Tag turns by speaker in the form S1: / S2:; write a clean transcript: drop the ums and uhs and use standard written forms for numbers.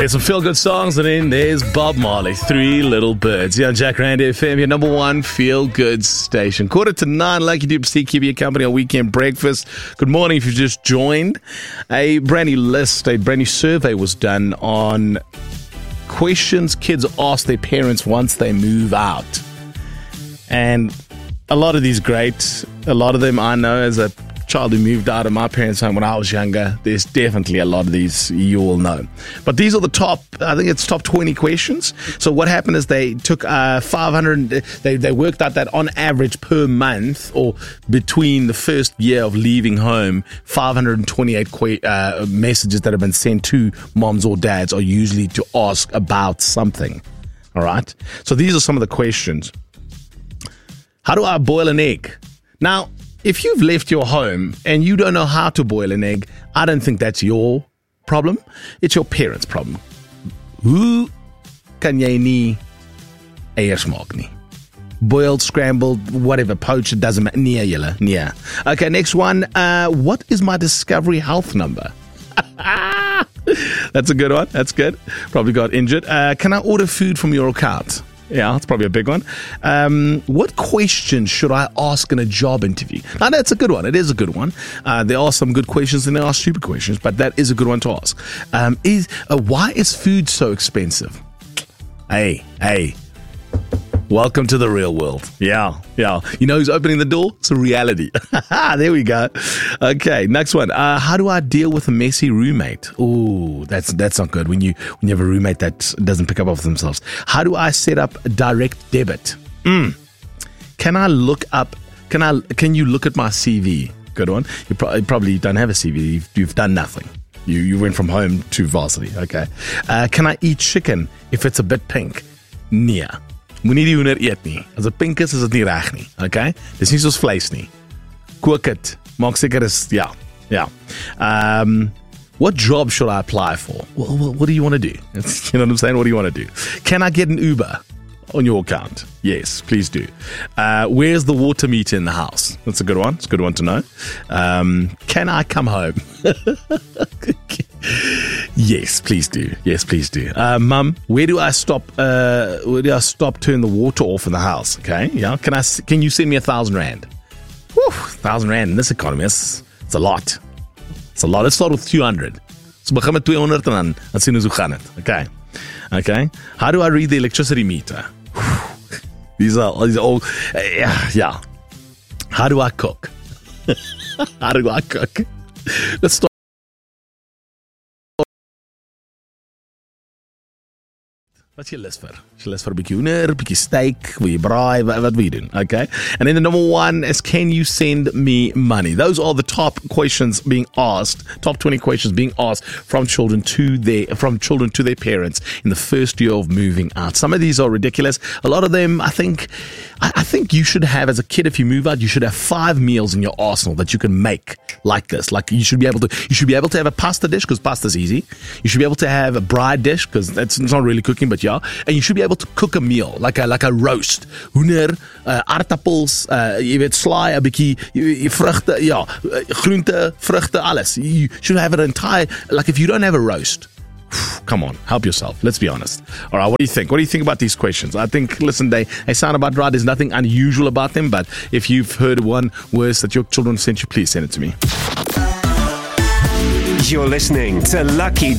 S1: There's some feel-good songs, and then there's Bob Marley, Three Little Birds. Yeah, on Jack Randy FM, your number one feel-good station. 8:45, Lucky Dupe Steve, keep you company on Weekend Breakfast. Good morning if you've just joined. A brand new list, a brand new survey was done on questions kids ask their parents once they move out. And a lot of these great, a lot of them I know as a child who moved out of my parents' home when I was younger. There's definitely a lot of these you all know. But these are the top, I think it's top 20 questions. So what happened is they took 500, they worked out that on average per month or between the first year of leaving home, 528 messages that have been sent to moms or dads are usually to ask about something. All right? So these are some of the questions. How do I boil an egg? Now, if you've left your home and you don't know how to boil an egg, I don't think that's your problem. It's your parents' problem. Hoe kan jy nie eiers maak nie? Boiled, scrambled, whatever, poached, it doesn't matter. Nee, julle, nee. Okay, next one. What is my Discovery Health number? That's a good one. That's good. Probably got injured. Can I order food from your account? Yeah, that's probably a big one. What question should I ask in a job interview? Now, that's a good one. It is a good one. There are some good questions and there are stupid questions, but that is a good one to ask. Why is food so expensive? Hey. Welcome to the real world. Yeah. You know who's opening the door? It's a reality. There we go. Okay, next one. How do I deal with a messy roommate? Ooh, that's not good when you have a roommate that doesn't pick up off themselves. How do I set up direct debit? Can you look at my CV? Good one. You probably don't have a CV. You've done nothing. You went from home to varsity. Okay. Can I eat chicken if it's a bit pink? Nee. Moenie die hoender eet nie. As dit pink is dit nie reg nie. Okay? Dis nie soos vleis nie. Kook dit. Maak seker is ja. What job should I apply for? What do you want to do? You know what I'm saying? What do you want to do? Can I get an Uber on your account? Yes, please do. Where's the water meter in the house? That's a good one. It's a good one to know. Can I come home? Yes, please do. Mum, where do I stop? Turn the water off in the house? Okay, yeah. Can you send me 1,000 rand? Whew, 1,000 rand in this economy. It's a lot. Let's start with 200. So begin met 200 en dan sien ons hoe gaan dit. Okay. How do I read the electricity meter? These are all. Yeah. How do I cook? Let's start. Wat jy lus vir? Jy lus vir 'n bietjie hoender, 'n bietjie steak, wil jy braai, wat wil jy doen? Okay. And then the number one is, can you send me money? Those are the top questions being asked, top 20 questions being asked from children to their parents in the first year of moving out. Some of these are ridiculous. A lot of them, I think you should have, as a kid, if you move out, you should have 5 meals in your arsenal that you can make like this. Like you should be able to have a pasta dish because pasta's easy. You should be able to have a braai dish because it's not really cooking, but yeah. And you should be able to cook a meal like a roast. Hoender, aardappels, jy weet slaai, 'n bietjie vrugte, ja, groente, vrugte, alles. You should have an entire, like if you don't have a roast, come on, help yourself. Let's be honest. All right, what do you think? What do you think about these questions? I think, listen, they sound about right. There's nothing unusual about them, but if you've heard one worse that your children sent you, please send it to me.
S2: You're listening to Lucky